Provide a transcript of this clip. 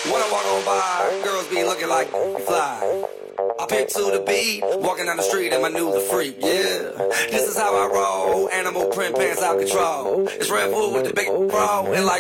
When I walk on by, girls be looking like you fly. I pick to the beat, walking down the street and my new the freak, yeah. This is how I roll, animal print pants out control. It's Red Bull with the big bro, and like